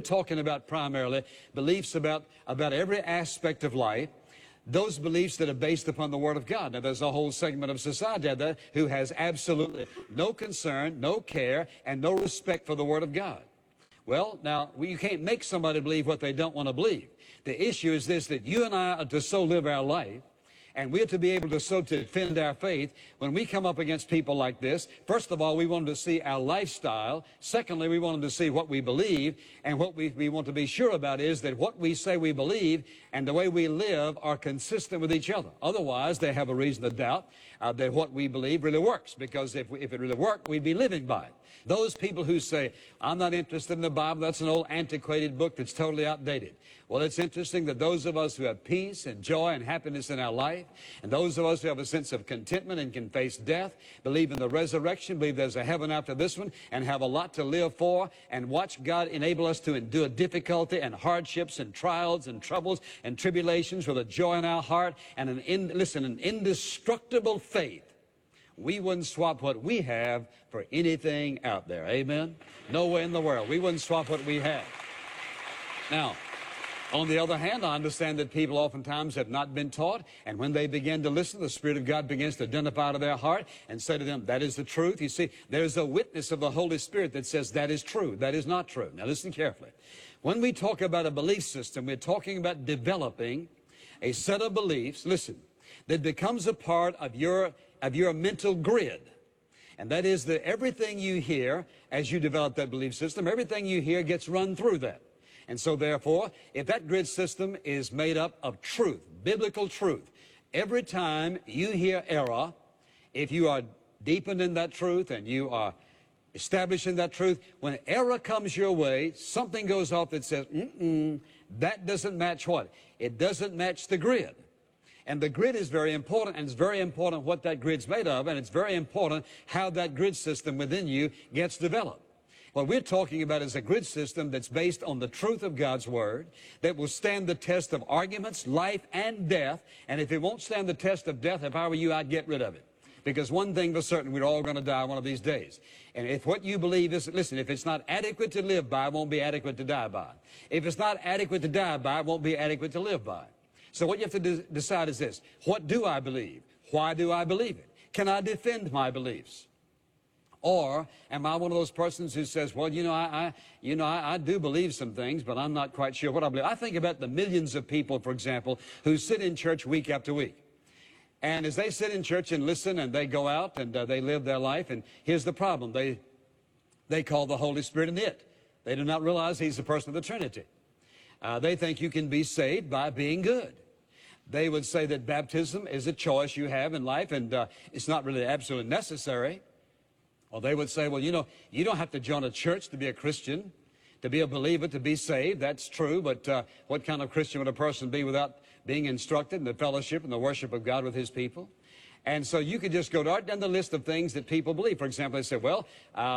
talking about primarily beliefs about every aspect of life, those beliefs that are based upon the Word of God. Now, there's a whole segment of society out there who has absolutely no concern, no care, and no respect for the Word of God. Well, now, you can't make somebody believe what they don't want to believe. The issue is this, that you and I are to so live our life, and we're to be able to so to defend our faith. When we come up against people like this, first of all, we want them to see our lifestyle. Secondly, we want them to see what we believe. And what we want to be sure about is that what we say we believe and the way we live are consistent with each other. Otherwise, they have a reason to doubt that what we believe really works. Because if it really worked, we'd be living by it. Those people who say, I'm not interested in the Bible, that's an old antiquated book that's totally outdated. Well, it's interesting that those of us who have peace and joy and happiness in our life, and those of us who have a sense of contentment and can face death, believe in the resurrection, believe there's a heaven after this one, and have a lot to live for, and watch God enable us to endure difficulty and hardships and trials and troubles and tribulations with a joy in our heart and an indestructible faith. We wouldn't swap what we have for anything out there. Amen? Nowhere in the world. We wouldn't swap what we have. Now, on the other hand, I understand that people oftentimes have not been taught, and when they begin to listen, the Spirit of God begins to identify to their heart and say to them, that is the truth. You see, there's a witness of the Holy Spirit that says that is true, that is not true. Now listen carefully. When we talk about a belief system, we're talking about developing a set of beliefs, listen, that becomes a part of your mental grid. And that is that everything you hear as you develop that belief system, everything you hear gets run through that. And so therefore, if that grid system is made up of truth, biblical truth, every time you hear error, if you are deepened in that truth and you are established in that truth, when error comes your way, something goes off that says, that doesn't match what? It doesn't match the grid. And the grid is very important, and it's very important what that grid's made of, and it's very important how that grid system within you gets developed. What we're talking about is a grid system that's based on the truth of God's Word, that will stand the test of arguments, life, and death. And if it won't stand the test of death, if I were you, I'd get rid of it. Because one thing for certain, we're all going to die one of these days. And if what you believe is, listen, if it's not adequate to live by, it won't be adequate to die by. If it's not adequate to die by, it won't be adequate to live by. So what you have to decide is this. What do I believe? Why do I believe it? Can I defend my beliefs? Or am I one of those persons who says, well, I do believe some things, but I'm not quite sure what I believe. I think about the millions of people, for example, who sit in church week after week. And as they sit in church and listen and they go out and they live their life, and here's the problem. They call the Holy Spirit an it. They do not realize He's the person of the Trinity. They think you can be saved by being good. They would say that baptism is a choice you have in life, and it's not really absolutely necessary. Or they would say, well, you don't have to join a church to be a Christian, to be a believer, to be saved. That's true, but what kind of Christian would a person be without being instructed in the fellowship and the worship of God with His people? And so you could just go right down the list of things that people believe. For example, they say, well,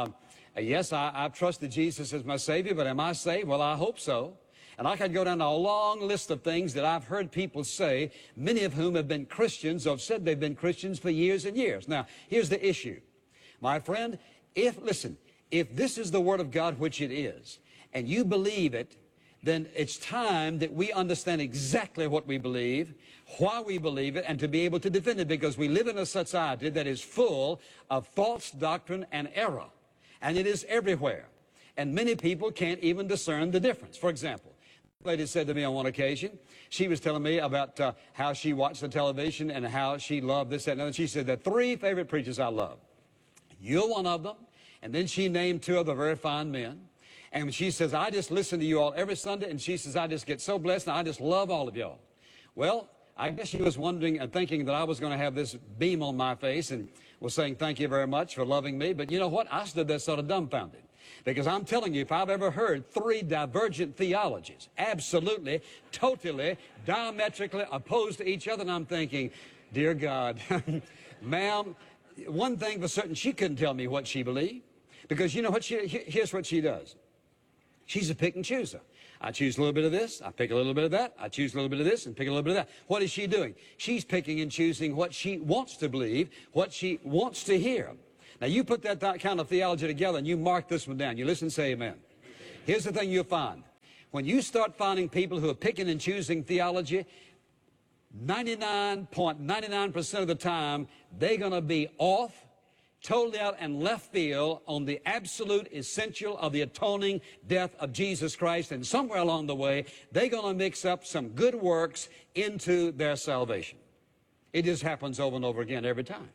yes, I've trusted Jesus as my Savior, but am I saved? Well, I hope so. And I could go down a long list of things that I've heard people say, many of whom have been Christians or have said they've been Christians for years and years. Now, here's the issue. My friend, if this is the Word of God, which it is, and you believe it, then it's time that we understand exactly what we believe, why we believe it, and to be able to defend it, because we live in a society that is full of false doctrine and error, and it is everywhere. And many people can't even discern the difference. For example, a lady said to me on one occasion, she was telling me about how she watched the television and how she loved this, that, and other. She said, there are 3 favorite preachers I love. You're one of them. And then she named 2 other very fine men. And she says, I just listen to you all every Sunday. And she says, I just get so blessed, and I just love all of y'all. Well, I guess she was wondering and thinking that I was going to have this beam on my face and was saying, thank you very much for loving me. But you know what? I stood there sort of dumbfounded. Because I'm telling you, if I've ever heard 3 divergent theologies, absolutely, totally, diametrically opposed to each other, and I'm thinking, dear God, ma'am, one thing for certain, she couldn't tell me what she believed. Because you know what here's what she does. She's a pick and chooser. I choose a little bit of this, I pick a little bit of that, I choose a little bit of this and pick a little bit of that. What is she doing? She's picking and choosing what she wants to believe, what she wants to hear. Now you put that kind of theology together and you mark this one down. You listen and say amen. Here's the thing you'll find. When you start finding people who are picking and choosing theology, 99.99% of the time, they're going to be off, totally out and left field on the absolute essential of the atoning death of Jesus Christ. And somewhere along the way, they're going to mix up some good works into their salvation. It just happens over and over again every time.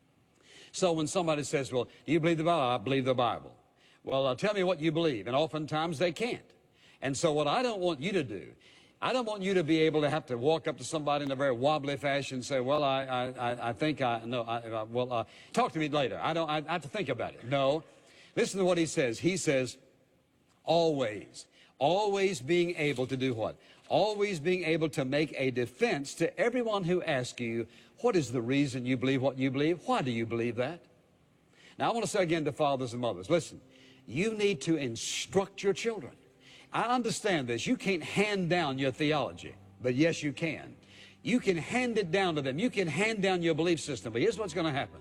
So when somebody says, well, do you believe the Bible? I believe the Bible. Well, tell me what you believe. And oftentimes they can't. And so what I don't want you to do, I don't want you to be able to have to walk up to somebody in a very wobbly fashion and say, well, I think I know. Talk to me later. I have to think about it. No. Listen to what he says. He says, always being able to do what? Always being able to make a defense to everyone who asks you, what is the reason you believe what you believe? Why do you believe that? Now, I want to say again to fathers and mothers, listen, you need to instruct your children. I understand this. You can't hand down your theology, but yes, you can. You can hand it down to them. You can hand down your belief system, but here's what's going to happen.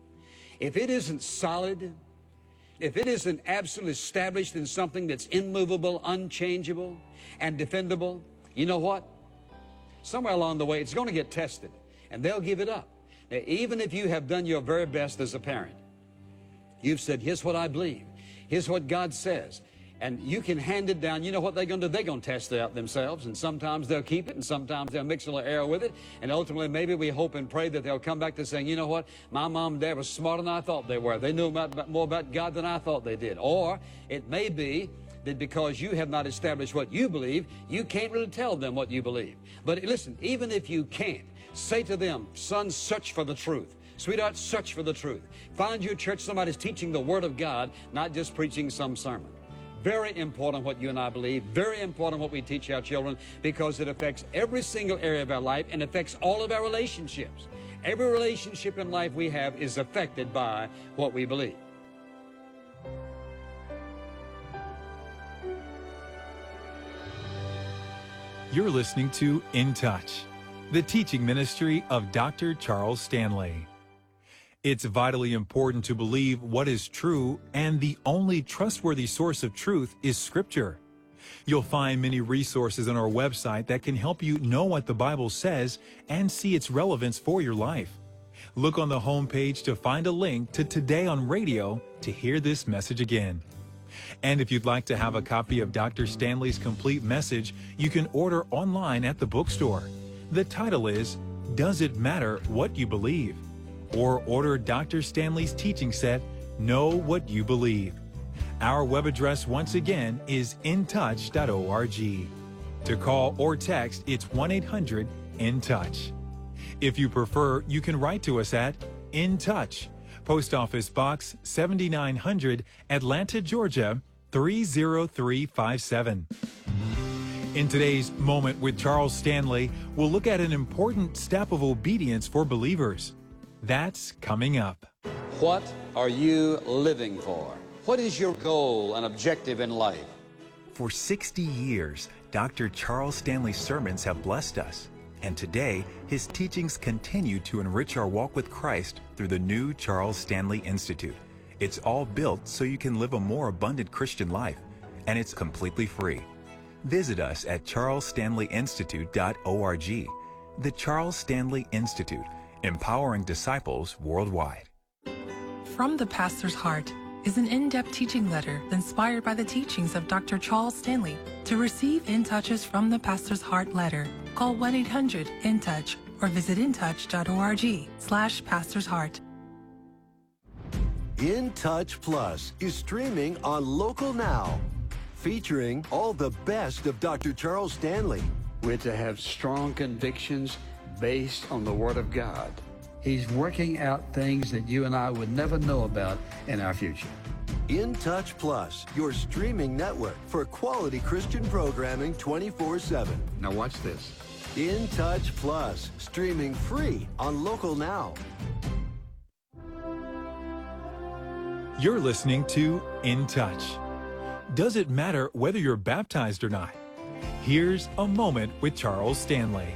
If it isn't solid, if it isn't absolutely established in something that's immovable, unchangeable, and defendable, you know what? Somewhere along the way, it's going to get tested, and they'll give it up. Now, even if you have done your very best as a parent, you've said, here's what I believe. Here's what God says. And you can hand it down. You know what they're going to do? They're going to test it out themselves. And sometimes they'll keep it, and sometimes they'll mix a little error with it. And ultimately, maybe we hope and pray that they'll come back to saying, you know what? My mom and dad were smarter than I thought they were. They knew more about God than I thought they did. Or it may be that because you have not established what you believe, you can't really tell them what you believe. But listen, even if you can't, say to them, son, search for the truth. Sweetheart, search for the truth. Find your church somebody's teaching the Word of God, not just preaching some sermon. Very important what you and I believe, very important what we teach our children, because it affects every single area of our life and affects all of our relationships. Every relationship in life we have is affected by what we believe. You're listening to In Touch, the teaching ministry of Dr. Charles Stanley. It's vitally important to believe what is true, and the only trustworthy source of truth is Scripture. You'll find many resources on our website that can help you know what the Bible says and see its relevance for your life. Look on the homepage to find a link to Today on Radio to hear this message again. And if you'd like to have a copy of Dr. Stanley's complete message, you can order online at the bookstore. The title is, Does It Matter What You Believe? Or order Dr. Stanley's teaching set, Know What You Believe. Our web address once again is intouch.org. To call or text, it's 1-800-IN-TOUCH. If you prefer, you can write to us at In Touch, Post Office Box 7900, Atlanta, Georgia 30357. In today's Moment with Charles Stanley, we'll look at an important step of obedience for believers. That's coming up. What are you living for? What is your goal and objective in life? For 60 years, Dr. Charles Stanley's sermons have blessed us. And today, his teachings continue to enrich our walk with Christ through the new Charles Stanley Institute. It's all built so you can live a more abundant Christian life, and it's completely free. Visit us at charlesstanleyinstitute.org. The Charles Stanley Institute, empowering disciples worldwide. From the Pastor's Heart is an in-depth teaching letter inspired by the teachings of Dr. Charles Stanley. To receive In Touches from the Pastor's Heart letter, call 1-800-IN-TOUCH or visit intouch.org/Pastor's Heart. In Touch Plus is streaming on Local Now, featuring all the best of Dr. Charles Stanley. We're to have strong convictions based on the Word of God. He's working out things that you and I would never know about in our future. In Touch Plus, your streaming network for quality Christian programming 24/7. Now watch this. In Touch Plus, streaming free on Local Now. You're listening to In Touch. Does it matter whether you're baptized or not? Here's a moment with Charles Stanley.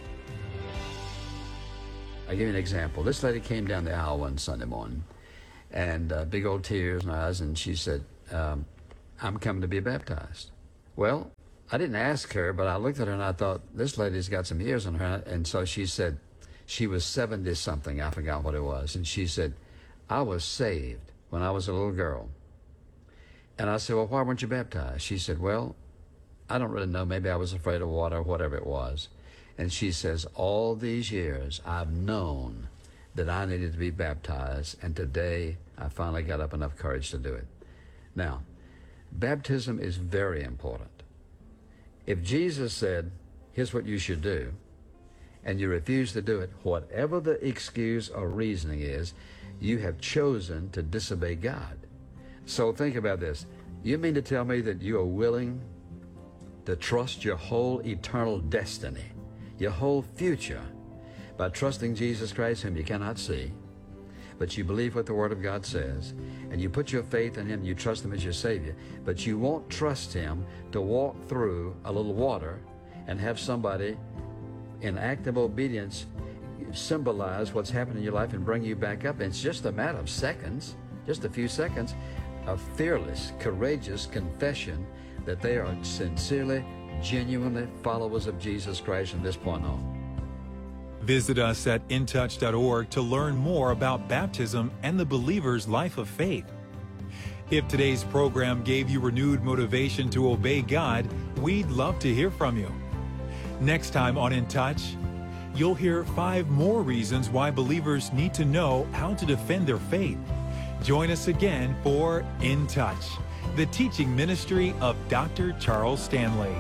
I'll give you an example. This lady came down the aisle one Sunday morning, and big old tears in her eyes, and she said, I'm coming to be baptized. Well, I didn't ask her, but I looked at her and I thought, this lady's got some years on her. And so she said, she was 70-something, I forgot what it was. And she said, I was saved when I was a little girl. And I said, well, why weren't you baptized? She said, well, I don't really know. Maybe I was afraid of water or whatever it was. And she says, all these years I've known that I needed to be baptized, and today I finally got up enough courage to do it. Now, baptism is very important. If Jesus said, here's what you should do, and you refuse to do it, whatever the excuse or reasoning is, you have chosen to disobey God. So think about this. You mean to tell me that you are willing to trust your whole eternal destiny, your whole future, by trusting Jesus Christ, whom you cannot see, but you believe what the Word of God says, and you put your faith in Him, you trust Him as your Savior, but you won't trust Him to walk through a little water and have somebody in active obedience symbolize what's happened in your life and bring you back up. And it's just a matter of seconds, just a few seconds, of fearless, courageous confession that they are sincerely, genuinely followers of Jesus Christ from this point on. Visit us at intouch.org to learn more about baptism and the believer's life of faith. If today's program gave you renewed motivation to obey God, we'd love to hear from you. Next time on In Touch, you'll hear 5 more reasons why believers need to know how to defend their faith. Join us again for In Touch, the teaching ministry of Dr. Charles Stanley.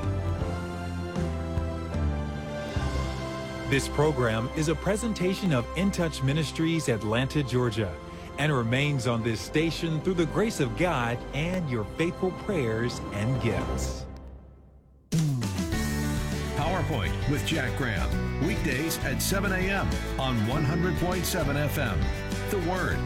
This program is a presentation of In Touch Ministries, Atlanta, Georgia, and remains on this station through the grace of God and your faithful prayers and gifts. PowerPoint with Jack Graham, weekdays at 7 a.m. on 100.7 FM. The Word.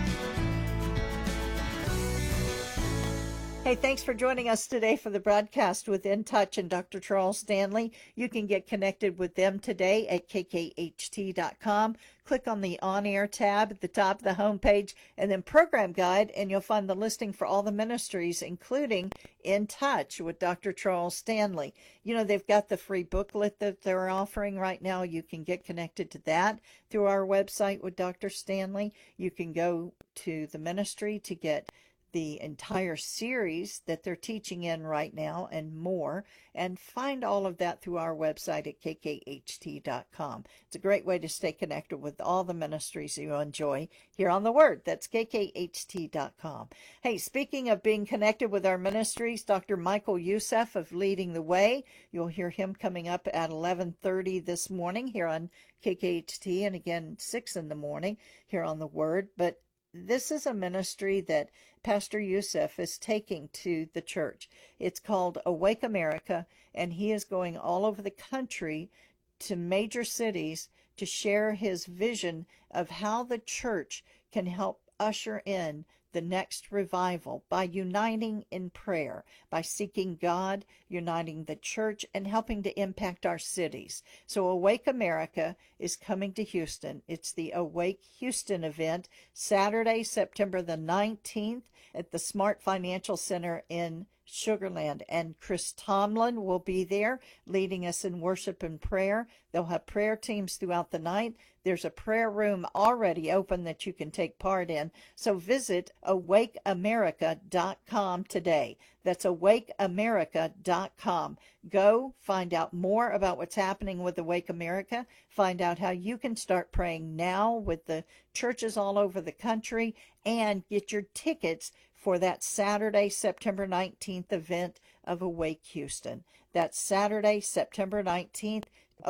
Hey, thanks for joining us today for the broadcast with In Touch and Dr. Charles Stanley. You can get connected with them today at kkht.com. Click on the On Air tab at the top of the homepage and then Program Guide, and you'll find the listing for all the ministries, including In Touch with Dr. Charles Stanley. You know, they've got the free booklet that they're offering right now. You can get connected to that through our website with Dr. Stanley. You can go to the ministry to get the entire series that they're teaching in right now and more, and find all of that through our website at kkht.com. It's a great way to stay connected with all the ministries you enjoy here on the Word. That's kkht.com. Hey, speaking of being connected with our ministries, Dr. Michael Youssef of Leading the Way, you'll hear him coming up at 11:30 this morning here on KKHT, and again 6 in the morning here on the Word. But this is a ministry that Pastor Youssef is taking to the church. It's called Awake America, and he is going all over the country to major cities to share his vision of how the church can help usher in the next revival by uniting in prayer, by seeking God, uniting the church, and helping to impact our cities. So Awake America is coming to Houston. It's the Awake Houston event, Saturday, September the 19th at the Smart Financial Center in Sugar Land. And Chris Tomlin will be there leading us in worship and prayer. They'll have prayer teams throughout the night. There's a prayer room already open that you can take part in. So visit awakeamerica.com today. That's awakeamerica.com. Go find out more about what's happening with Awake America. Find out how you can start praying now with the churches all over the country, and get your tickets for that Saturday, September 19th event of Awake Houston. That's Saturday, September 19th,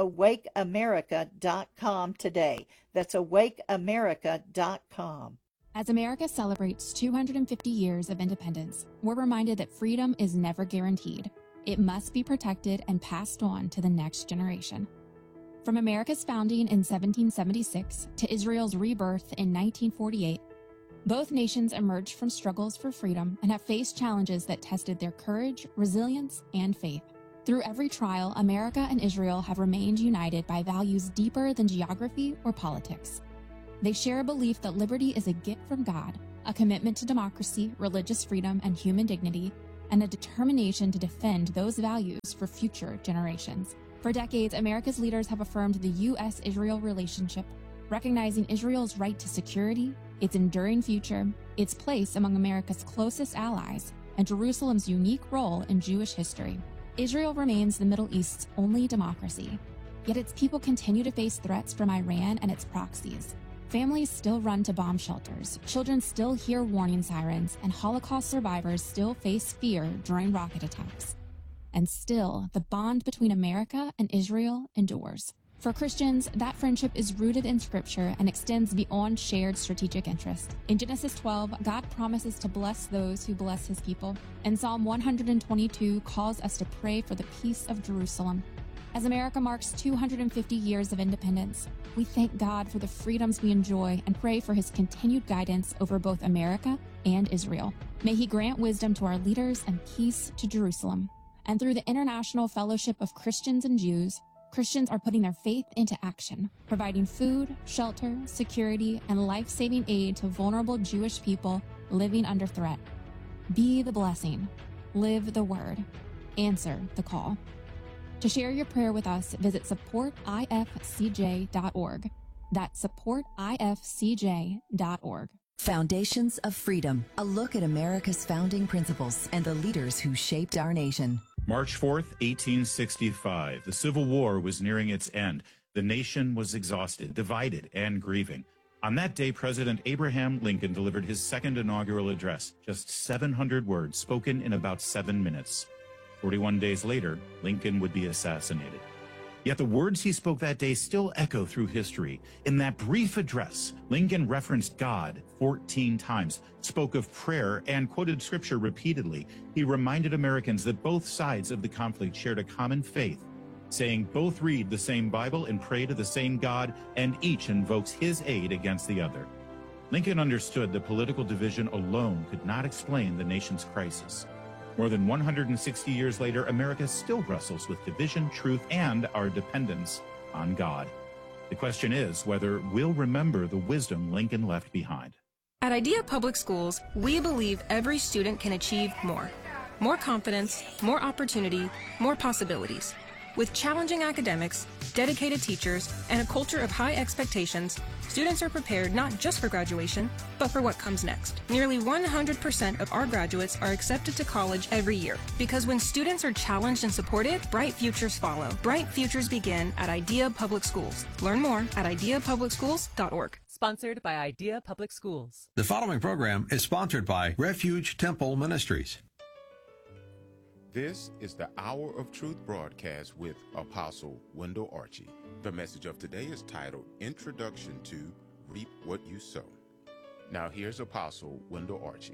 awakeamerica.com today. That's awakeamerica.com. As America celebrates 250 years of independence, we're reminded that freedom is never guaranteed. It must be protected and passed on to the next generation. From America's founding in 1776 to Israel's rebirth in 1948, both nations emerged from struggles for freedom and have faced challenges that tested their courage, resilience, and faith. Through every trial, America and Israel have remained united by values deeper than geography or politics. They share a belief that liberty is a gift from God, a commitment to democracy, religious freedom, and human dignity, and a determination to defend those values for future generations. For decades, America's leaders have affirmed the U.S.-Israel relationship, recognizing Israel's right to security, its enduring future, its place among America's closest allies, and Jerusalem's unique role in Jewish history. Israel remains the Middle East's only democracy, yet its people continue to face threats from Iran and its proxies. Families still run to bomb shelters, children still hear warning sirens, and Holocaust survivors still face fear during rocket attacks. And still, the bond between America and Israel endures. For Christians, that friendship is rooted in Scripture and extends beyond shared strategic interest. In Genesis 12, God promises to bless those who bless his people, and Psalm 122 calls us to pray for the peace of Jerusalem. As America marks 250 years of independence, we thank God for the freedoms we enjoy and pray for his continued guidance over both America and Israel. May he grant wisdom to our leaders and peace to Jerusalem. And through the International Fellowship of Christians and Jews, Christians are putting their faith into action, providing food, shelter, security, and life-saving aid to vulnerable Jewish people living under threat. Be the blessing. Live the word. Answer the call. To share your prayer with us, visit supportifcj.org. That's supportifcj.org. Foundations of Freedom, a look at America's founding principles and the leaders who shaped our nation. March 4th, 1865. The Civil War was nearing its end. The nation was exhausted, divided, and grieving. On that day, President Abraham Lincoln delivered his second inaugural address, just 700 words spoken in about 7 minutes. 41 days later, Lincoln would be assassinated. Yet the words he spoke that day still echo through history. In that brief address, Lincoln referenced God 14 times, spoke of prayer, and quoted scripture repeatedly. He reminded Americans that both sides of the conflict shared a common faith, saying both read the same Bible and pray to the same God, and each invokes his aid against the other. Lincoln understood that political division alone could not explain the nation's crisis. More than 160 years later, America still wrestles with division, truth, and our dependence on God. The question is whether we'll remember the wisdom Lincoln left behind. At Idea Public Schools, we believe every student can achieve more. More confidence, more opportunity, more possibilities. With challenging academics, dedicated teachers, and a culture of high expectations, students are prepared not just for graduation, but for what comes next. Nearly 100% of our graduates are accepted to college every year, because when students are challenged and supported, bright futures follow. Bright futures begin at Idea Public Schools. Learn more at ideapublicschools.org. Sponsored by Idea Public Schools. The following program is sponsored by Refuge Temple Ministries. This is the Hour of Truth broadcast with Apostle Wendell Archie. The message of today is titled Introduction to Reap What You Sow. Now here's Apostle Wendell Archie.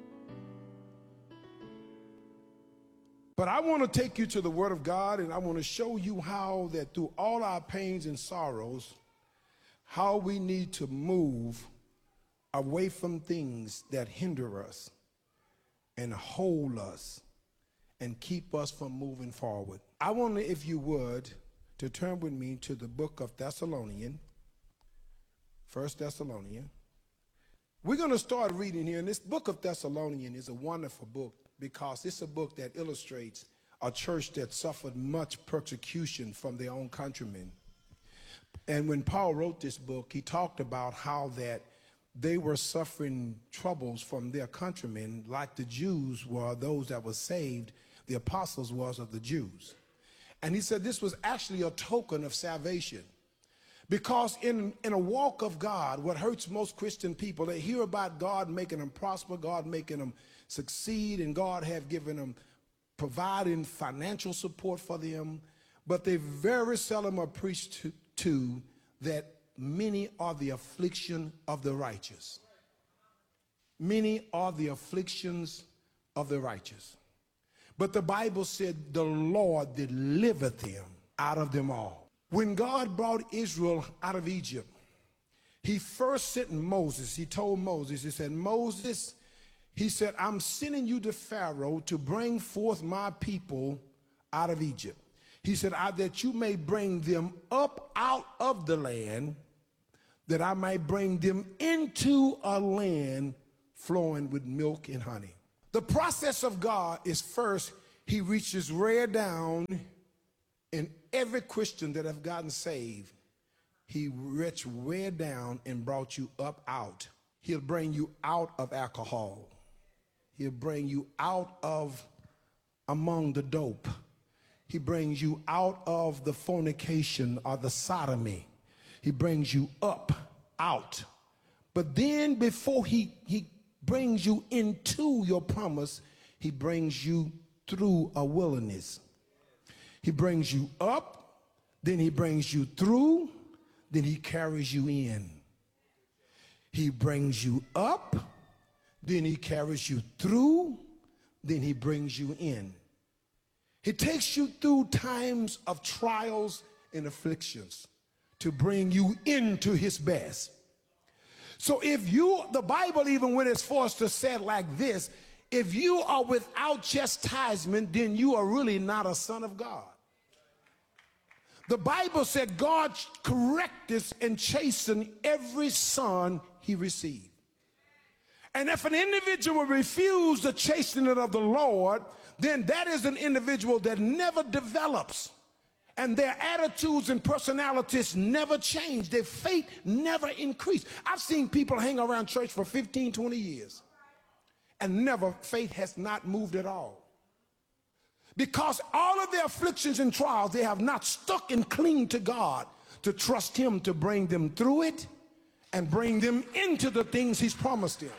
But I want to take you to the Word of God, and I want to show you how that through all our pains and sorrows, how we need to move away from things that hinder us and hold us and keep us from moving forward. I want to, if you would, to turn with me to the book of Thessalonians, 1 Thessalonians. We're going to start reading here, and this book of Thessalonians is a wonderful book because it's a book that illustrates a church that suffered much persecution from their own countrymen. And when Paul wrote this book, he talked about how that they were suffering troubles from their countrymen like the Jews were, those that were saved, the apostles was of the Jews. And he said this was actually a token of salvation. Because in a walk of God, what hurts most Christian people, they hear about God making them prosper, God making them succeed, and God have given them, providing financial support for them, but they very seldom are preached to that many are the affliction of the righteous. Many are the afflictions of the righteous. But the Bible said the Lord delivered them out of them all. When God brought Israel out of Egypt, he first sent Moses. He told Moses, he said, Moses, he said, I'm sending you to Pharaoh to bring forth my people out of Egypt. He said, that you may bring them up out of the land, that I might bring them into a land flowing with milk and honey. The process of God is first, he reaches way down in every Christian that have gotten saved. He reached way down and brought you up out. He'll bring you out of alcohol. He'll bring you out of among the dope. He brings you out of the fornication or the sodomy. He brings you up, out. But then before he brings you into your promise, he brings you through a wilderness. He brings you up, then he brings you through, then he carries you in. He brings you up, then he carries you through, then he brings you in. He takes you through times of trials and afflictions to bring you into his best. So if you, the Bible even went as far as to say it like this, if you are without chastisement, then you are really not a son of God. The Bible said God correcteth and chastened every son he received. And if an individual refuse the chastening of the Lord, then that is an individual that never develops. And their attitudes and personalities never change. Their faith never increase. I've seen people hang around church for 15, 20 years. And never, faith has not moved at all. Because all of their afflictions and trials, they have not stuck and clinged to God to trust him to bring them through it and bring them into the things he's promised them.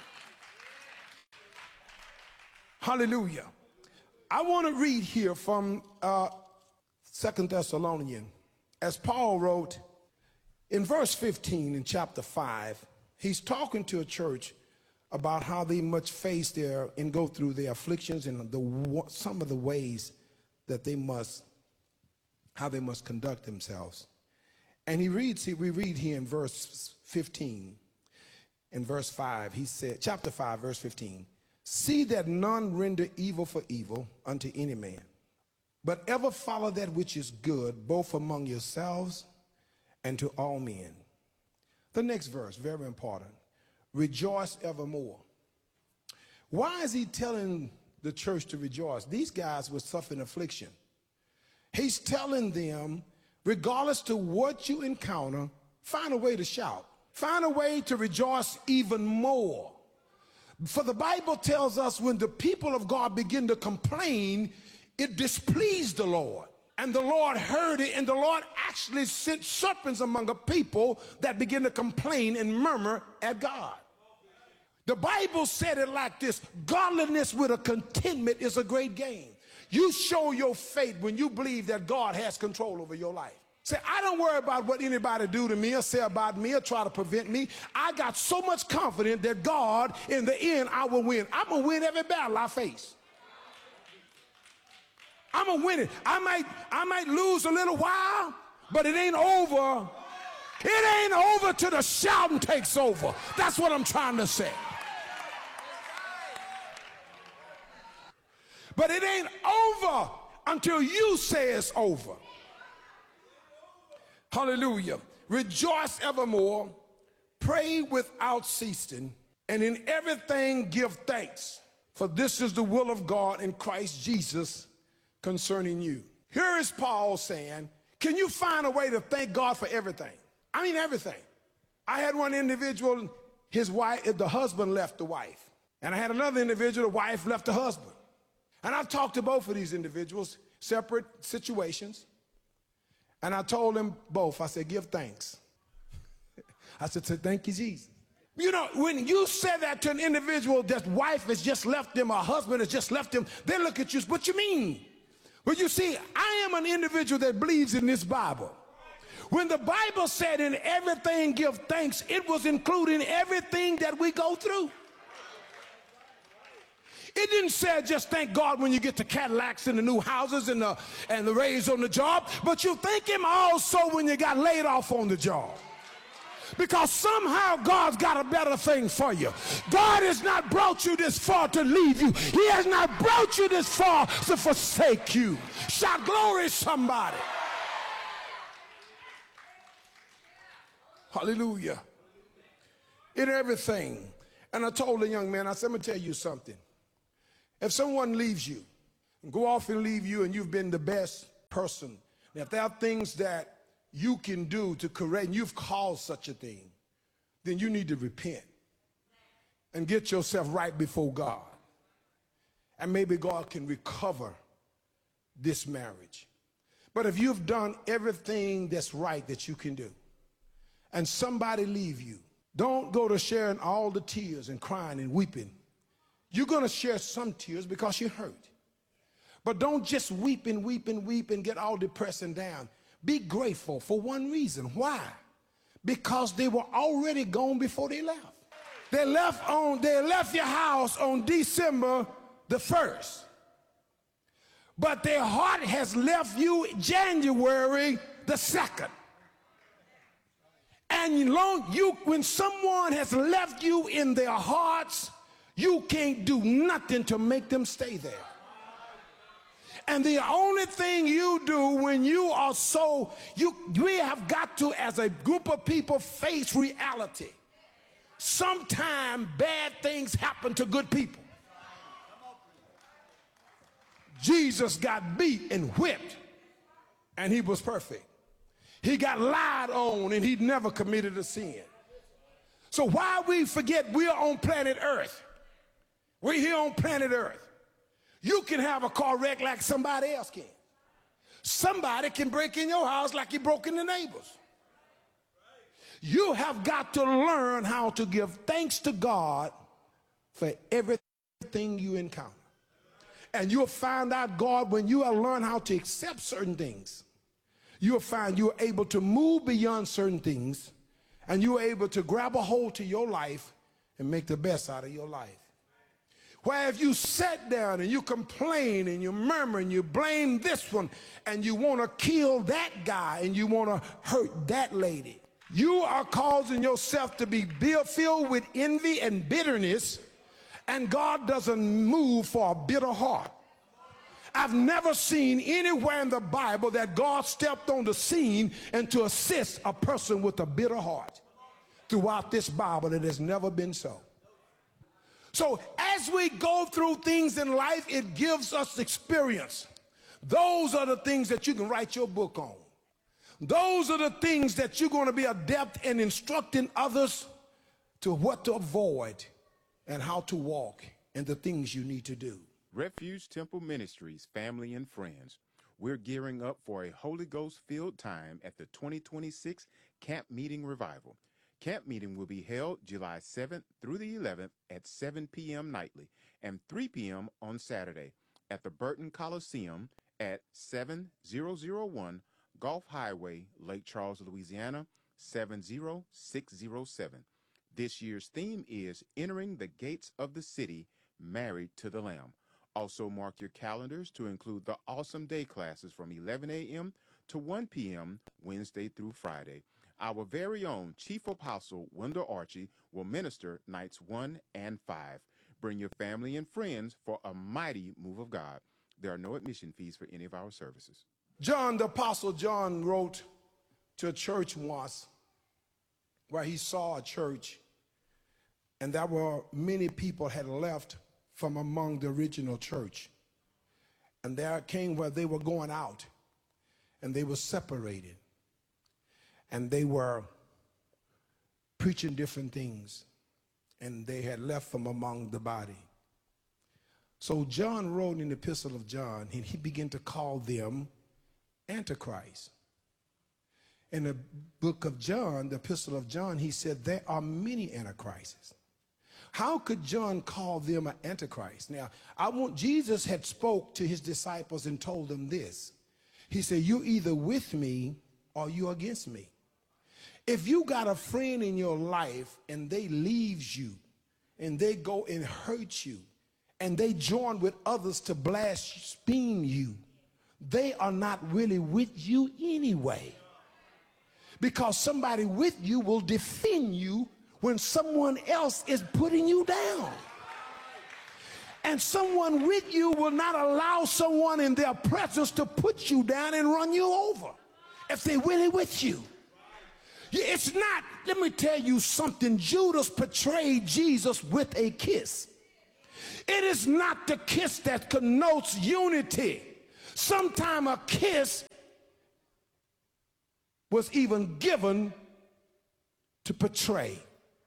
Hallelujah. I want to read here from 2 Thessalonians. As Paul wrote in verse 15 in chapter 5, he's talking to a church about how they must face their and go through their afflictions and some of the ways that they must, how they must conduct themselves. And we read here in verse 15, in verse 5, he said, chapter 5, verse 15, see that none render evil for evil unto any man, but ever follow that which is good, both among yourselves and to all men. The next verse, very important. Rejoice evermore. Why is he telling the church to rejoice? These guys were suffering affliction. He's telling them, regardless to what you encounter, find a way to shout. Find a way to rejoice even more. For the Bible tells us when the people of God begin to complain, it displeased the Lord. And the Lord heard it, and the Lord actually sent serpents among a people that begin to complain and murmur at God. The Bible said it like this: godliness with a contentment is a great gain. You show your faith when you believe that God has control over your life. Say, I don't worry about what anybody do to me or say about me or try to prevent me. I got so much confidence that God, in the end, I will win. I'm going to win every battle I face. I'm going to win it. I might lose a little while, but it ain't over. It ain't over till the shouting takes over. That's what I'm trying to say. But it ain't over until you say it's over. Hallelujah. Rejoice evermore, pray without ceasing, and in everything give thanks, for this is the will of God in Christ Jesus concerning you. Here is Paul saying, can you find a way to thank God for everything? I mean everything. I had one individual, his wife, the husband left the wife. And I had another individual, the wife left the husband. And I've talked to both of these individuals, separate situations. And I told them both, I said, give thanks. I said, thank you, Jesus. You know, when you say that to an individual that wife has just left them, or husband has just left them, they look at you, what you mean? Well, you see, I am an individual that believes in this Bible. When the Bible said in everything give thanks, it was including everything that we go through. It didn't say just thank God when you get the Cadillacs and the new houses and the raise on the job, but you thank him also when you got laid off on the job. Because somehow God's got a better thing for you. God has not brought you this far to leave you. He has not brought you this far to forsake you. Shout glory, somebody. Hallelujah. In everything. And I told the young man, I said, let me tell you something. If someone leaves you, and go off and leave you, and you've been the best person, and if there are things that you can do to correct, and you've caused such a thing, then you need to repent and get yourself right before God. And maybe God can recover this marriage. But if you've done everything that's right that you can do, and somebody leave you, don't go to sharing all the tears and crying and weeping. You're going to share some tears because you're hurt. But don't just weep and weep and weep and get all depressed and down. Be grateful for one reason. Why? Because they were already gone before they left. They left your house on December the 1st. But their heart has left you January the 2nd. And when someone has left you in their hearts, you can't do nothing to make them stay there. And the only thing you do when you are we have got to, as a group of people, face reality. Sometimes bad things happen to good people. Jesus got beat and whipped, and he was perfect. He got lied on, and he'd never committed a sin. So why we forget we're on planet Earth? We're here on planet Earth. You can have a car wreck like somebody else can. Somebody can break in your house like you broke in the neighbor's. You have got to learn how to give thanks to God for everything you encounter. And you'll find out, God, when you learn how to accept certain things, you'll find you're able to move beyond certain things, and you're able to grab a hold to your life and make the best out of your life. Where if you sit down and you complain and you murmur and you blame this one and you want to kill that guy and you want to hurt that lady, you are causing yourself to be filled with envy and bitterness, and God doesn't move for a bitter heart. I've never seen anywhere in the Bible that God stepped on the scene and to assist a person with a bitter heart. Throughout this Bible, it has never been so. So as we go through things in life, it gives us experience. Those are the things that you can write your book on. Those are the things that you're going to be adept in instructing others to what to avoid and how to walk and the things you need to do. Refuge Temple Ministries, family and friends, we're gearing up for a Holy Ghost-filled time at the 2026 Camp Meeting Revival. Camp Meeting will be held July 7th through the 11th at 7 p.m. nightly and 3 p.m. on Saturday at the Burton Coliseum at 7001 Gulf Highway, Lake Charles, Louisiana, 70607. This year's theme is Entering the Gates of the City, Married to the Lamb. Also mark your calendars to include the Awesome Day classes from 11 a.m. to 1 p.m. Wednesday through Friday. Our very own Chief Apostle Wendell Archie will minister nights 1 and 5. Bring your family and friends for a mighty move of God. There are no admission fees for any of our services. John, the Apostle John, wrote to a church once where he saw a church, and there were many people had left from among the original church. And there came where they were going out, and they were separated. And they were preaching different things, and they had left from among the body. So John wrote in the Epistle of John, and he began to call them Antichrist. In the book of John, the Epistle of John, he said there are many Antichrists. How could John call them an Antichrist? Now, Jesus had spoke to his disciples and told them this. He said, you either with me or you against me. If you got a friend in your life and they leaves you and they go and hurt you and they join with others to blaspheme you, they are not really with you anyway. Because somebody with you will defend you when someone else is putting you down. And someone with you will not allow someone in their presence to put you down and run you over if they're really with you. It's not, let me tell you something, Judas betrayed Jesus with a kiss. It is not the kiss that connotes unity. Sometimes a kiss was even given to portray.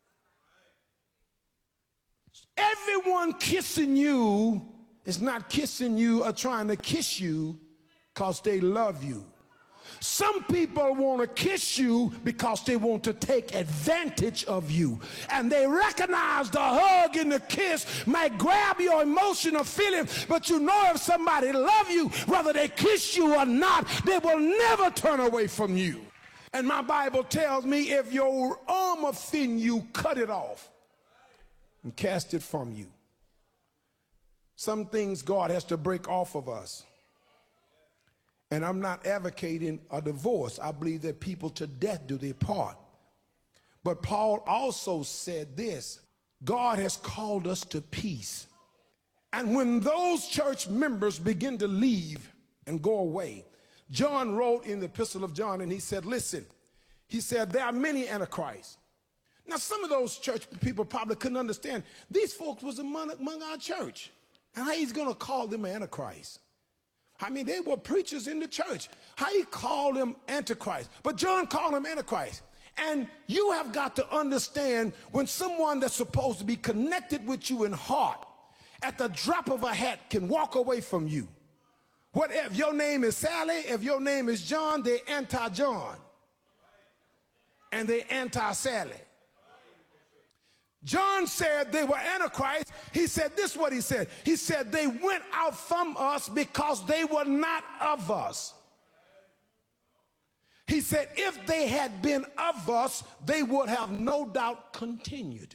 Everyone kissing you is not kissing you or trying to kiss you because they love you. Some people want to kiss you because they want to take advantage of you. And they recognize the hug and the kiss might grab your emotional feeling, but you know if somebody loves you, whether they kiss you or not, they will never turn away from you. And my Bible tells me if your arm offend you, cut it off and cast it from you. Some things God has to break off of us. And I'm not advocating a divorce. I believe that people to death do their part. But Paul also said this: God has called us to peace. And when those church members begin to leave and go away, John wrote in the Epistle of John, and he said, listen, he said, there are many antichrists. Now, some of those church people probably couldn't understand. These folks was among our church. And how he's going to call them antichrist? I mean, they were preachers in the church. How he called them antichrist? But John called them antichrist. And you have got to understand when someone that's supposed to be connected with you in heart, at the drop of a hat can walk away from you. What if your name is Sally, if your name is John, they're anti-John. And they're anti-Sally. John said they were antichrist. He said this is what he said. He said they went out from us because they were not of us. He said if they had been of us, they would have no doubt continued.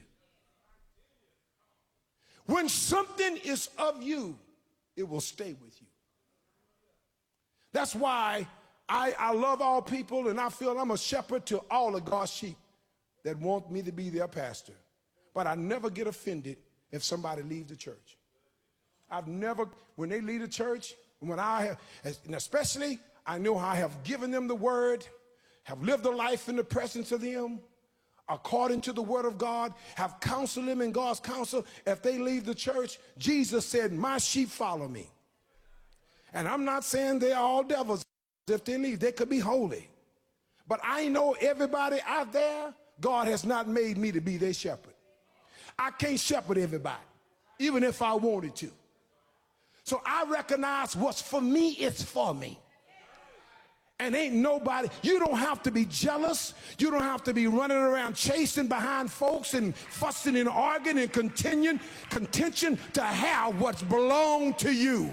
When something is of you, it will stay with you. That's why I love all people, and I feel I'm a shepherd to all of God's sheep that want me to be their pastor. But I never get offended if somebody leaves the church. I've never, when they leave the church, when I have, and especially I know I have given them the word, have lived a life in the presence of them, according to the word of God, have counseled them in God's counsel. If they leave the church, Jesus said, my sheep follow me. And I'm not saying they're all devils. If they leave, they could be holy. But I know everybody out there, God has not made me to be their shepherd. I can't shepherd everybody, even if I wanted to. So I recognize what's for me, it's for me. And ain't nobody, you don't have to be jealous. You don't have to be running around chasing behind folks and fussing and arguing and contention to have what's belonged to you.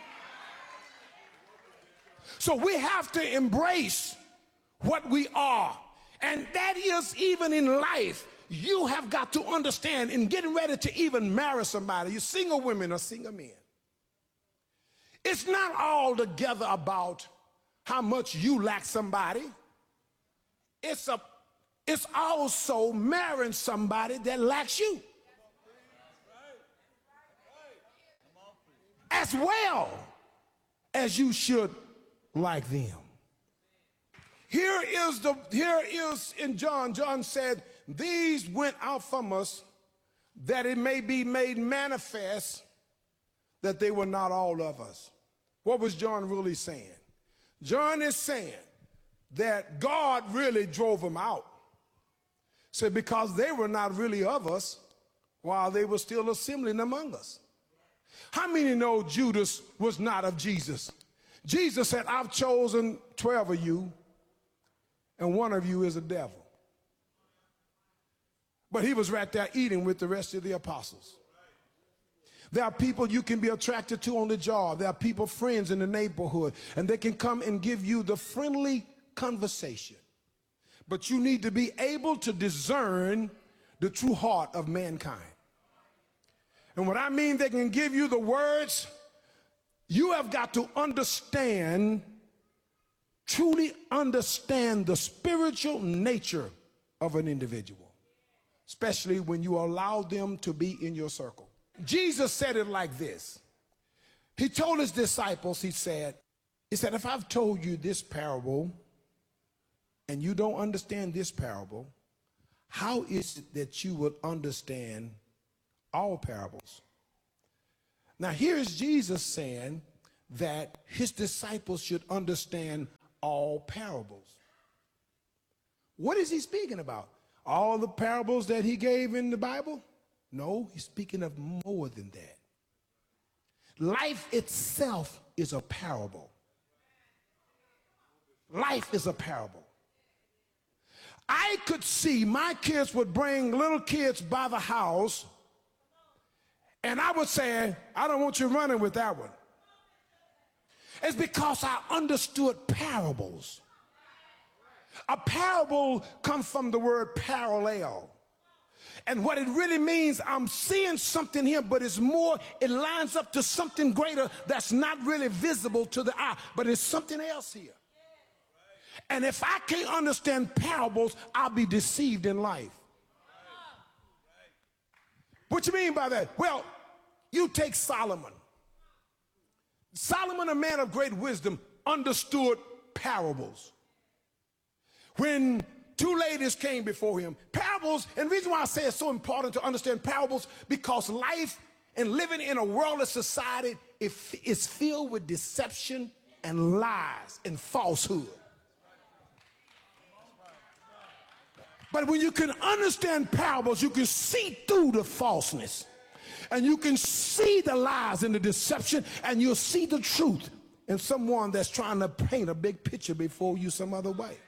So we have to embrace what we are. And that is even in life. You have got to understand in getting ready to even marry somebody, you single women or single men. It's not all together about how much you lack somebody. It's also marrying somebody that lacks you. As well as you should like them. Here is in John said, these went out from us that it may be made manifest that they were not all of us. What was John really saying? John is saying that God really drove them out. Said because they were not really of us while they were still assembling among us. How many know Judas was not of Jesus? Jesus said, I've chosen 12 of you, and one of you is a devil. But he was right there eating with the rest of the apostles. There are people you can be attracted to on the job. There are people, friends in the neighborhood, and they can come and give you the friendly conversation. But you need to be able to discern the true heart of mankind. And what I mean, they can give you the words, you have got to understand, truly understand the spiritual nature of an individual, especially when you allow them to be in your circle. Jesus said it like this. He told his disciples, he said, if I've told you this parable and you don't understand this parable, how is it that you would understand all parables? Now, here's Jesus saying that his disciples should understand all parables. What is he speaking about? All the parables that he gave in the Bible? No, he's speaking of more than that. Life itself is a parable. Life is a parable. I could see my kids would bring little kids by the house, and I would say, I don't want you running with that one. It's because I understood parables. A parable comes from the word parallel. And what it really means, I'm seeing something here, but it's more, it lines up to something greater that's not really visible to the eye, but it's something else here. And if I can't understand parables, I'll be deceived in life. What you mean by that? Well, you take Solomon. Solomon, a man of great wisdom, understood parables. When two ladies came before him, parables, and the reason why I say it's so important to understand parables, because life and living in a worldly society is filled with deception and lies and falsehood. But when you can understand parables, you can see through the falseness. And you can see the lies and the deception, and you'll see the truth in someone that's trying to paint a big picture before you some other way.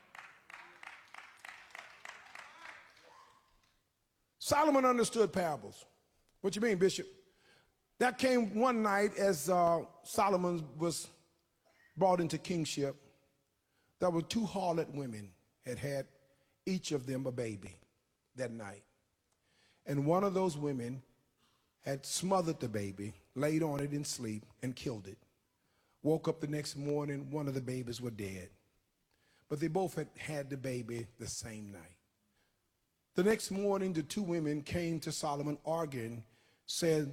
Solomon understood parables. What you mean, Bishop? That came one night as Solomon was brought into kingship. There were two harlot women had each of them a baby that night. And one of those women had smothered the baby, laid on it in sleep, and killed it. Woke up the next morning, one of the babies were dead. But they both had the baby the same night. The next morning, the two women came to Solomon arguing, saying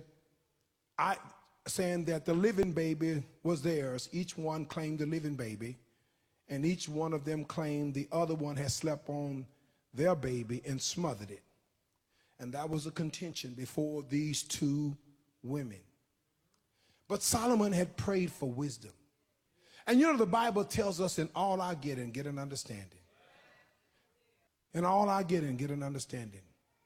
that the living baby was theirs. Each one claimed the living baby, and each one of them claimed the other one had slept on their baby and smothered it. And that was a contention before these two women. But Solomon had prayed for wisdom. And you know, the Bible tells us, in all I get and get an understanding. In all I get and get an understanding.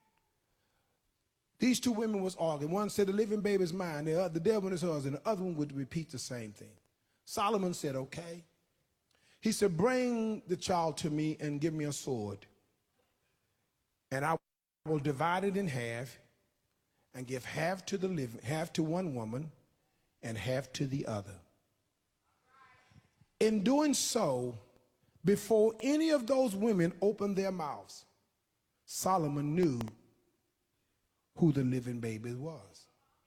These two women was arguing. One said, the living baby is mine. The dead one is hers. And the other one would repeat the same thing. Solomon said, okay. He said, bring the child to me and give me a sword. And I will divide it in half and give half to the living, half to one woman and half to the other. In doing so, before any of those women opened their mouths, Solomon knew who the living baby was.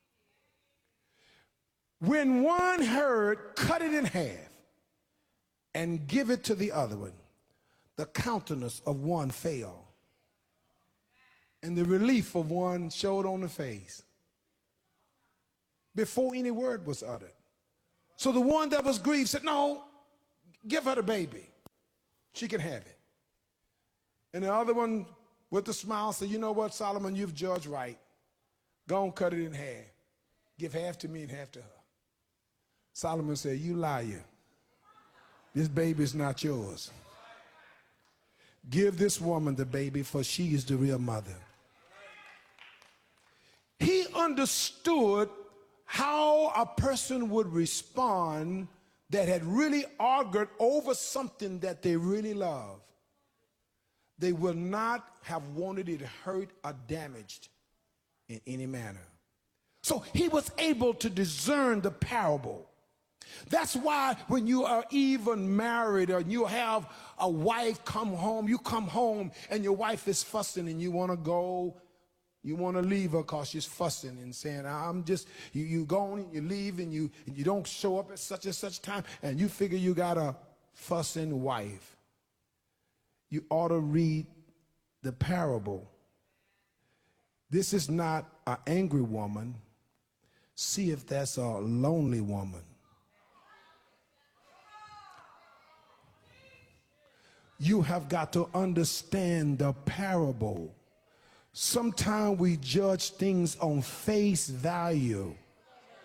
When one heard, cut it in half and give it to the other one, the countenance of one fell, and the relief of one showed on the face before any word was uttered. So the one that was grieved said, no, give her the baby. She can have it. And the other one with a smile said, you know what, Solomon, you've judged right. Go and cut it in half. Give half to me and half to her. Solomon said, you liar. This baby is not yours. Give this woman the baby, for she is the real mother. He understood how a person would respond that had really argued over something that they really love. They would not have wanted it hurt or damaged in any manner. So he was able to discern the parable. That's why when you are even married or you have a wife come home, you come home and your wife is fussing and you want to go, you want to leave her because she's fussing and saying, I'm just, you go and you leave and you don't show up at such and such time, and you figure you got a fussing wife. You ought to read the parable. This is not an angry woman. See if that's a lonely woman. You have got to understand the parable. Sometimes we judge things on face value.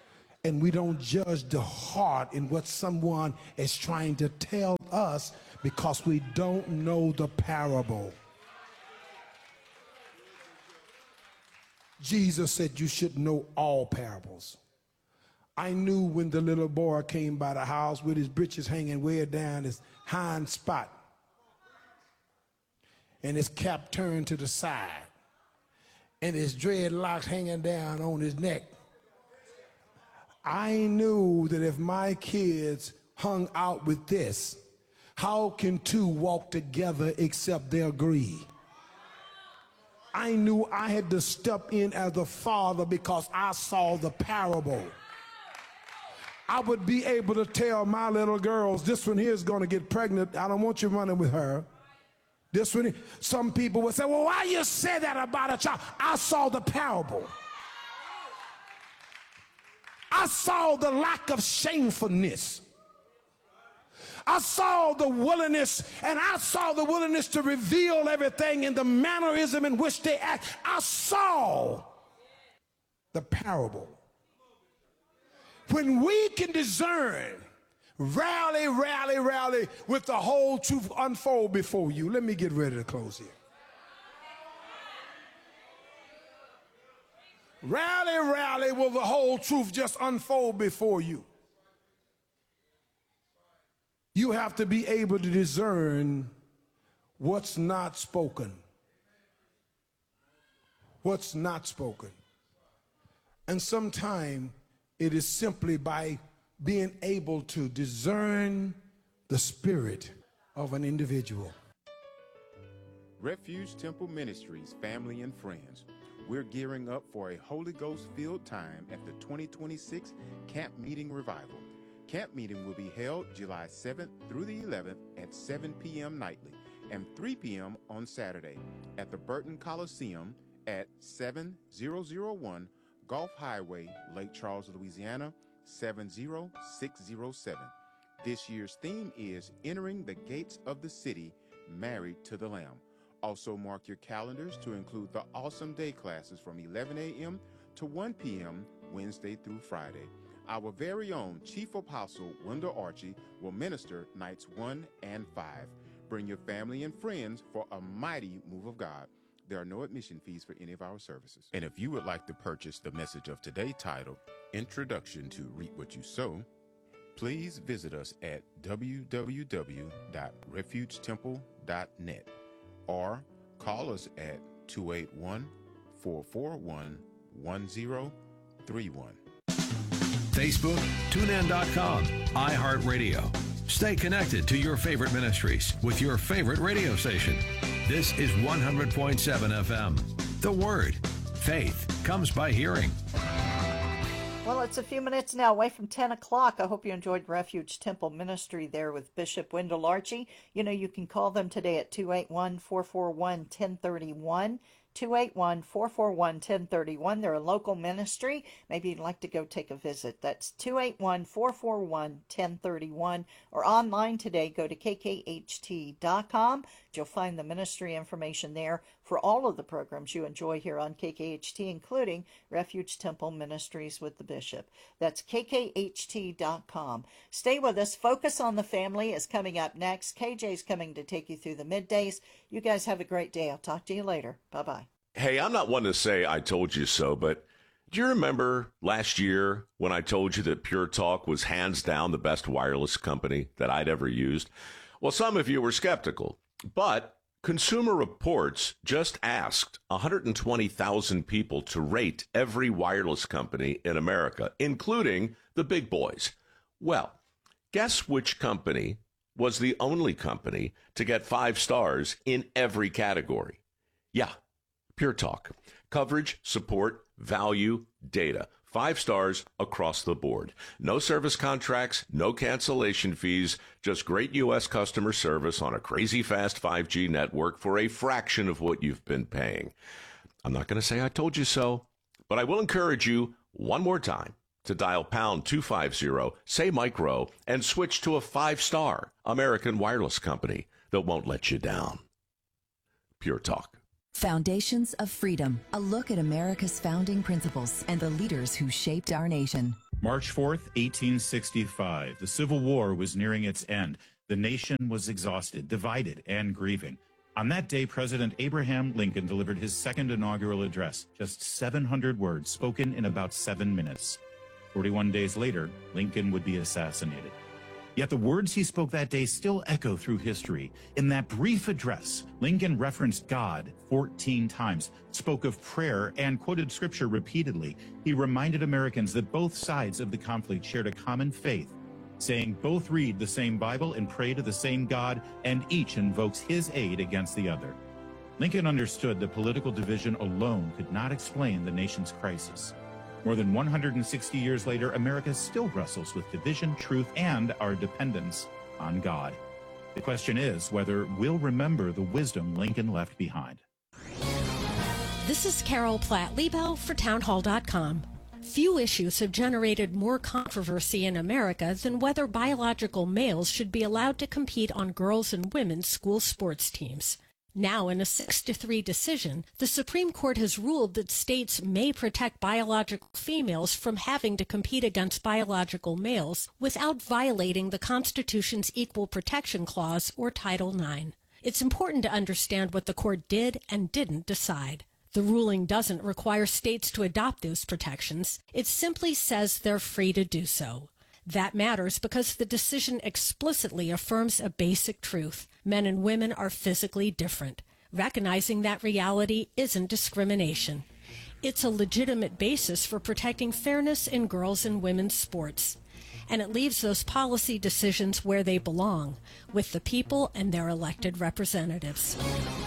and we don't judge the heart in what someone is trying to tell us because we don't know the parable. Jesus said you should know all parables. I knew when the little boy came by the house with his breeches hanging way down his hind spot and his cap turned to the side and his dreadlocks hanging down on his neck. I knew that if my kids hung out with this, how can two walk together except they agree? I knew I had to step in as the father because I saw the parable. I would be able to tell my little girls, this one here is going to get pregnant. I don't want you running with her. This one, some people would say, well, why you say that about a child? I saw the parable. I saw the lack of shamefulness. I saw the willingness, and I saw the willingness to reveal everything in the mannerism in which they act. I saw the parable. When we can discern, rally with the whole truth unfold before you. Let me get ready to close here. Rally will the whole truth just unfold before you. You have to be able to discern what's not spoken. What's not spoken. And sometimes it is simply by being able to discern the spirit of an individual. Refuge Temple Ministries, family and friends. We're gearing up for a Holy Ghost-filled time at the 2026 Camp Meeting Revival. Camp Meeting will be held July 7th through the 11th at 7 p.m. nightly and 3 p.m. on Saturday at the Burton Coliseum at 7001 Gulf Highway, Lake Charles, Louisiana, 70607. This year's theme is Entering the Gates of the City, Married to the Lamb. Also mark your calendars to include the Awesome Day classes from 11 a.m. to 1 p.m. Wednesday through Friday. Our very own Chief Apostle Wendell Archie will minister nights 1 and 5. Bring your family and friends for a mighty move of God. There are no admission fees for any of our services. And if you would like to purchase the message of today titled Introduction to Reap What You Sow, please visit us at www.refugetemple.net or call us at 281-441-1031. Facebook, TuneIn.com, iHeartRadio. Stay connected to your favorite ministries with your favorite radio station. This is 100.7 FM. The Word. Faith comes by hearing. Well, it's a few minutes now away from 10 o'clock. I hope you enjoyed Refuge Temple Ministry there with Bishop Wendell Archie. You know, you can call them today at 281-441-1031. 281-441-1031. They're a local ministry. Maybe you'd like to go take a visit. That's 281-441-1031. Or online today, go to kkht.com. You'll find the ministry information there for all of the programs you enjoy here on KKHT, including Refuge Temple Ministries with the Bishop. That's kkht.com. Stay with us. Focus on the Family is coming up next. KJ's coming to take you through the middays. You guys have a great day. I'll talk to you later. Bye-bye. Hey, I'm not one to say I told you so, but do you remember last year when I told you that Pure Talk was hands down the best wireless company that I'd ever used? Well, some of you were skeptical, but Consumer Reports just asked 120,000 people to rate every wireless company in America, including the big boys. Well, guess which company was the only company to get 5 stars in every category? Yeah, Pure Talk. Coverage, support, value, data. 5 stars across the board. No service contracts, no cancellation fees, just great U.S. customer service on a crazy fast 5G network for a fraction of what you've been paying. I'm not going to say I told you so, but I will encourage you one more time to dial pound 250, say Mike Rowe, and switch to a 5-star American wireless company that won't let you down. Pure Talk. Foundations of Freedom, a look at America's founding principles and the leaders who shaped our nation. March 4th, 1865. The Civil War was nearing its end. The nation was exhausted, divided, and grieving. On that day, President Abraham Lincoln delivered his second inaugural address, just 700 words spoken in about 7 minutes. 41 days later, Lincoln would be assassinated. Yet the words he spoke that day still echo through history. In that brief address, Lincoln referenced God 14 times, spoke of prayer, and quoted scripture repeatedly. He reminded Americans that both sides of the conflict shared a common faith, saying both read the same Bible and pray to the same God, and each invokes his aid against the other. Lincoln understood that political division alone could not explain the nation's crisis. More than 160 years later, America still wrestles with division, truth, and our dependence on God. The question is whether we'll remember the wisdom Lincoln left behind. This is Carol Platt-Liebau for townhall.com. Few issues have generated more controversy in America than whether biological males should be allowed to compete on girls' and women's school sports teams. Now, in a 6-3 decision, the Supreme Court has ruled that states may protect biological females from having to compete against biological males without violating the Constitution's Equal Protection Clause or Title IX. It's important to understand what the court did and didn't decide. The ruling doesn't require states to adopt those protections. It simply says they're free to do so. That matters because the decision explicitly affirms a basic truth. Men and women are physically different. Recognizing that reality isn't discrimination. It's a legitimate basis for protecting fairness in girls' and women's sports. And it leaves those policy decisions where they belong, with the people and their elected representatives.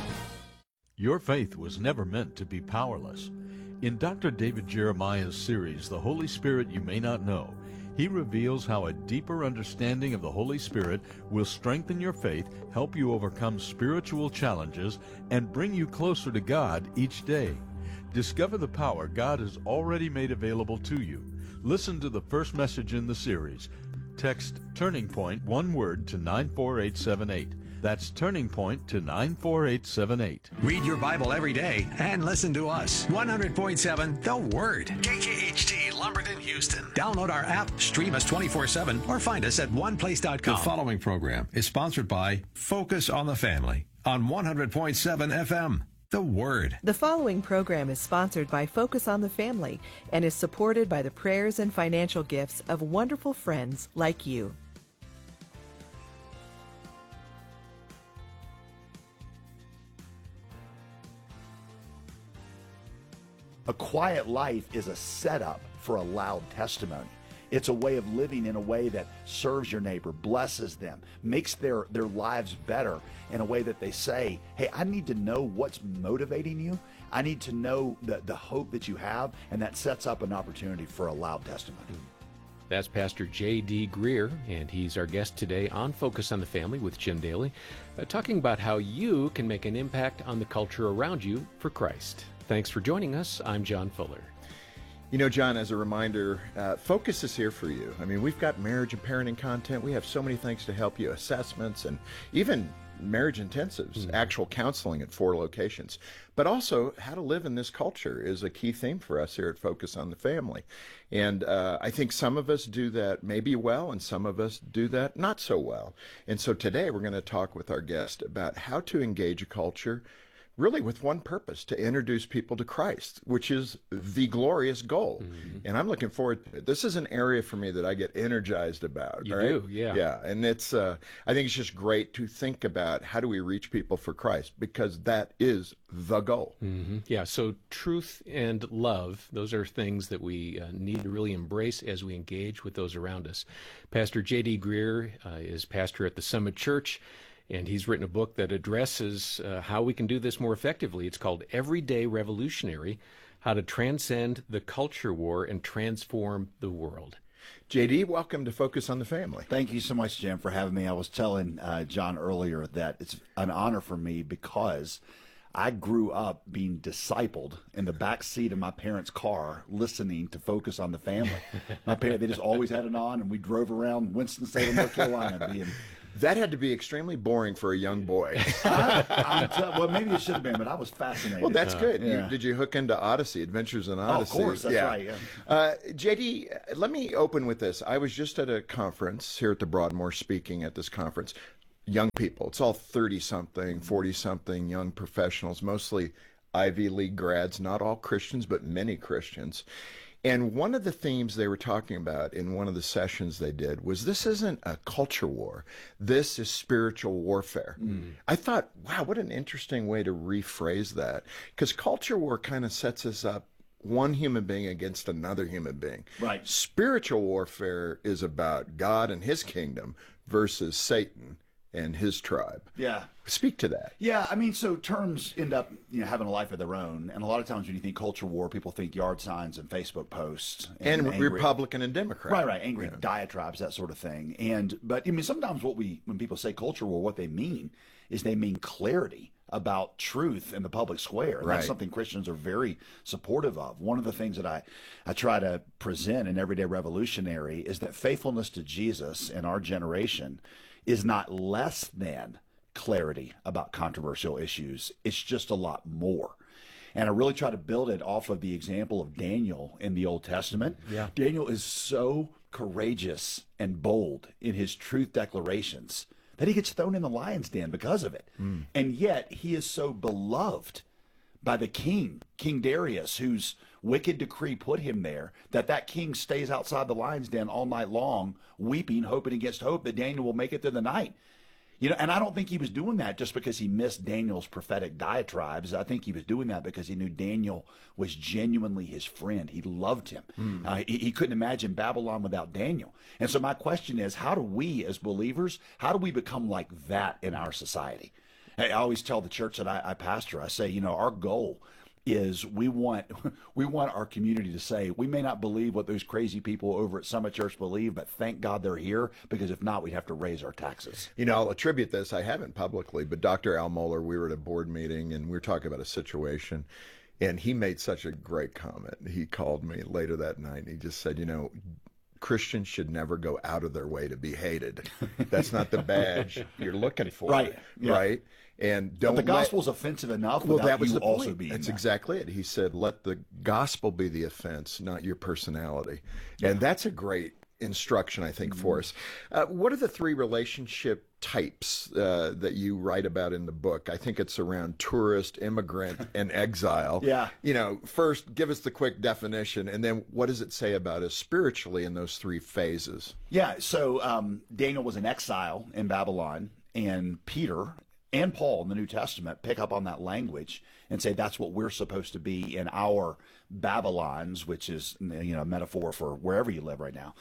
Your faith was never meant to be powerless. In Dr. David Jeremiah's series, The Holy Spirit You May Not Know, he reveals how a deeper understanding of the Holy Spirit will strengthen your faith, help you overcome spiritual challenges, and bring you closer to God each day. Discover the power God has already made available to you. Listen to the first message in the series. Text Turning Point, one word, to 94878. That's Turning Point to 94878. Read your Bible every day and listen to us. 100.7 The Word. KKHT, Lumberton, Houston. Download our app, stream us 24/7, or find us at oneplace.com. The following program is sponsored by Focus on the Family on 100.7 FM. The Word. The following program is sponsored by Focus on the Family and is supported by the prayers and financial gifts of wonderful friends like you. A quiet life is a setup for a loud testimony. It's a way of living in a way that serves your neighbor, blesses them, makes their lives better in a way that they say, hey, I need to know what's motivating you. I need to know the hope that you have, and that sets up an opportunity for a loud testimony. That's Pastor J.D. Greer, and he's our guest today on Focus on the Family with Jim Daly, talking about how you can make an impact on the culture around you for Christ. Thanks for joining us. I'm John Fuller. You know, John, as a reminder, Focus is here for you. I mean, we've got marriage and parenting content. We have so many things to help you, assessments, and even marriage intensives, actual counseling at 4 locations. But also, how to live in this culture is a key theme for us here at Focus on the Family. And I think some of us do that maybe well, and some of us do that not so well. And so today we're going to talk with our guest about how to engage a culture really with one purpose, to introduce people to Christ, which is the glorious goal. And I'm looking forward to it. This is an area for me that I get energized about. You right? do, yeah. Yeah, and it's, I think it's just great to think about how do we reach people for Christ, because that is the goal. Yeah, so truth and love, those are things that we need to really embrace as we engage with those around us. Pastor J.D. Greer is pastor at the Summit Church, and he's written a book that addresses how we can do this more effectively. It's called Everyday Revolutionary, How to Transcend the Culture War and Transform the World. JD, welcome to Focus on the Family. Thank you so much, Jim, for having me. I was telling John earlier that it's an honor for me because I grew up being discipled in the back seat of my parents' car listening to Focus on the Family. My parents, they just always had it on, and we drove around Winston-Salem, North Carolina, being That had to be extremely boring for a young boy. Well, maybe it should have been, but I was fascinated. Well, that's good. Yeah. Did you hook into Odyssey, Adventures in Odyssey? Oh, of course, that's right. Yeah. JD, let me open with this. I was just at a conference here at the Broadmoor speaking at this conference. Young people. It's all 30-something, 40-something young professionals, mostly Ivy League grads, not all Christians, but many Christians. And one of the themes they were talking about in one of the sessions they did was this isn't a culture war. This is spiritual warfare. I thought, wow, what an interesting way to rephrase that. Because culture war kind of sets us up one human being against another human being. Right. Spiritual warfare is about God and his kingdom versus Satan and his tribe. Yeah. Speak to that. Yeah, I mean, so terms end up, having a life of their own, and a lot of times when you think culture war, people think yard signs and Facebook posts and angry, Republican and Democrat. Right, angry diatribes, that sort of thing. But I mean, sometimes when people say culture war, what they mean is they mean clarity about truth in the public square. And that's something Christians are very supportive of. One of the things that I try to present in Everyday Revolutionary is that faithfulness to Jesus in our generation is not less than clarity about controversial issues. It's just a lot more. And I really try to build it off of the example of Daniel in the Old Testament. Yeah. Daniel is so courageous and bold in his truth declarations that he gets thrown in the lion's den because of it. And yet he is so beloved by the king, King Darius, whose wicked decree put him there, that king stays outside the lion's den all night long, weeping, hoping against hope that Daniel will make it through the night. And I don't think he was doing that just because he missed Daniel's prophetic diatribes. I think he was doing that because he knew Daniel was genuinely his friend. He loved him. He couldn't imagine Babylon without Daniel. And so my question is, how do we as believers, how do we become like that in our society? I always tell the church that I pastor, I say, our goal is we want our community to say, we may not believe what those crazy people over at Summit Church believe, but thank God they're here, because if not, we'd have to raise our taxes. I'll attribute this, I haven't publicly, but Dr. Al Mohler, we were at a board meeting and we were talking about a situation, and he made such a great comment. He called me later that night and he just said, Christians should never go out of their way to be hated. That's not the badge you're looking for. Right. Yeah. Right. And don't but the gospel's offensive enough without that was you the also point. being That's there. exactly it. He said, let the gospel be the offense, not your personality. And that's a great instruction, I think, for us. What are the three relationship types that you write about in the book? I think it's around tourist, immigrant, and exile. Yeah. First, give us the quick definition, and then what does it say about us spiritually in those three phases? Yeah, so Daniel was in exile in Babylon, and Peter and Paul in the New Testament pick up on that language and say that's what we're supposed to be in our Babylons, which is a metaphor for wherever you live right now.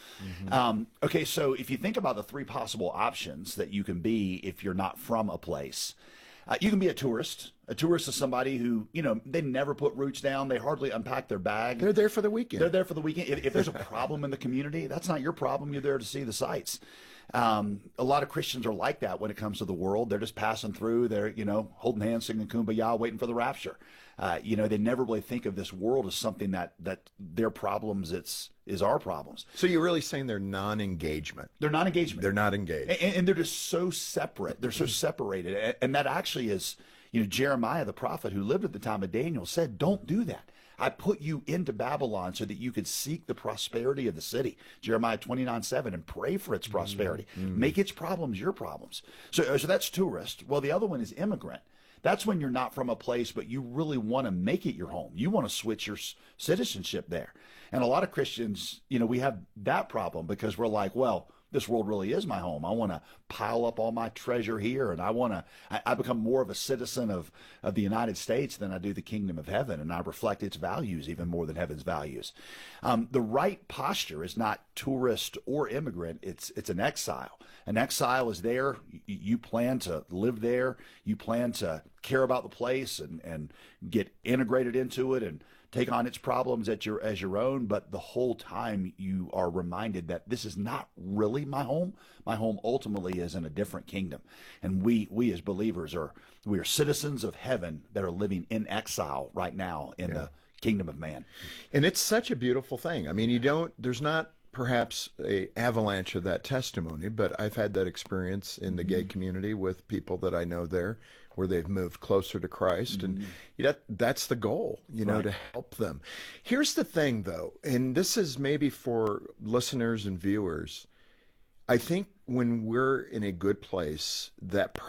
Okay, so if you think about the three possible options that you can be if you're not from a place, you can be a tourist. A tourist is somebody who, they never put roots down. They hardly unpack their bag. They're there for the weekend. They're there for the weekend. If there's a problem in the community, that's not your problem. You're there to see the sights. A lot of Christians are like that when it comes to the world. They're just passing through. They're, holding hands, singing Kumbaya, waiting for the rapture. They never really think of this world as something that their problems is our problems. So you're really saying they're non-engagement. They're non-engagement. They're not engaged. And they're just so separate. They're so separated. And that actually is, Jeremiah, the prophet who lived at the time of Daniel, said, don't do that. I put you into Babylon so that you could seek the prosperity of the city. Jeremiah 29:7, and pray for its prosperity. Make its problems your problems. So that's tourist. Well, the other one is immigrant. That's when you're not from a place, but you really want to make it your home. You want to switch your citizenship there. And a lot of Christians, we have that problem because we're like, well, this world really is my home. I want to pile up all my treasure here, and I become more of a citizen of the United States than I do the kingdom of heaven, and I reflect its values even more than heaven's values. The right posture is not tourist or immigrant. It's an exile. An exile is there. You plan to live there. You plan to care about the place and get integrated into it and take on its problems as your own, but the whole time you are reminded that this is not really my home. My home ultimately is in a different kingdom. And we as believers are citizens of heaven that are living in exile right now in the kingdom of man. And it's such a beautiful thing. I mean, there's not perhaps a avalanche of that testimony, but I've had that experience in the gay community with people that I know there, where they've moved closer to Christ, and that's the goal, to help them. Here's the thing, though, and this is maybe for listeners and viewers. I think when we're in a good place, that